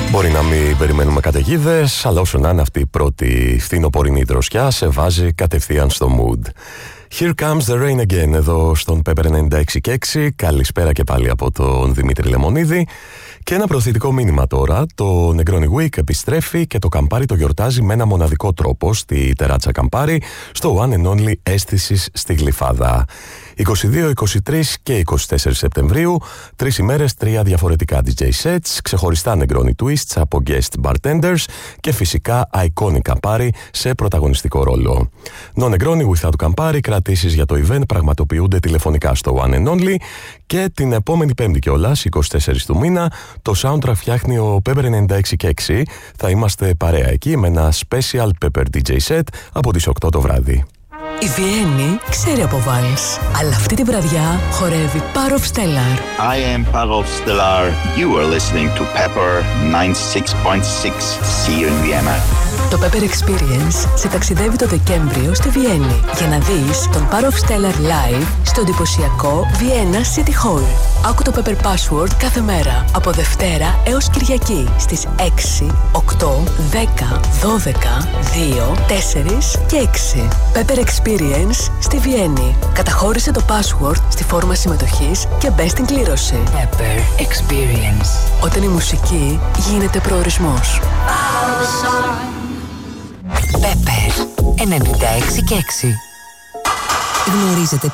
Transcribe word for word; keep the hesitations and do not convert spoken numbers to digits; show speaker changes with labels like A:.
A: Μπορεί να μην περιμένουμε καταιγίδες, αλλά όσο να είναι αυτή η πρώτη φθινοπορεινή δροσιά σε βάζει κατευθείαν στο mood. Here comes the rain again εδώ στον Pepper ενενήντα έξι και έξι. Καλησπέρα και πάλι από τον Δημήτρη Λεμονίδη. Και ένα προθετικό μήνυμα τώρα. Το Negroni Week επιστρέφει και το Καμπάρι το γιορτάζει με ένα μοναδικό τρόπο στη τεράτσα Καμπάρι, στο One and Only Αίσθησης στη Γλυφάδα. είκοσι δύο, είκοσι τρία και είκοσι τέσσερα Σεπτεμβρίου, τρεις ημέρες, τρία διαφορετικά ντι τζέι sets, ξεχωριστά Negroni Twists από guest bartenders και φυσικά iconic Campari σε πρωταγωνιστικό ρόλο. No Negroni without Campari, κρατήσεις για το event πραγματοποιούνται τηλεφωνικά στο One and Only και την επόμενη Πέμπτη κιόλας, είκοσι τέσσερα του μήνα, το soundtrack φτιάχνει ο Pepper ενενήντα έξι και έξι. Θα είμαστε παρέα εκεί με ένα special Pepper ντι τζέι set από τις οκτώ το βράδυ.
B: Η Βιέννη ξέρει από βάλς, αλλά αυτή τη βραδιά χορεύει Parov Stellar.
C: I am Parov Stellar. You are listening to Pepper ninety-six point six. See you in Vienna.
B: Το Pepper Experience σε ταξιδεύει το Δεκέμβριο στη Βιέννη για να δεις τον Parov Stellar live στο εντυπωσιακό Vienna City Hall. Άκου το Pepper Password κάθε μέρα από Δευτέρα έως Κυριακή στις έξι, οκτώ, δέκα, δώδεκα, δύο, τέσσερα και έξι. Pepper Experience στη Βιέννη. Καταχώρησε το password στη φόρμα συμμετοχής και μπες στην κλήρωση.
D: Pepper Experience.
B: Όταν η μουσική γίνεται προορισμός.
D: Pepper ενενήντα έξι και έξι. Γνωρίζετε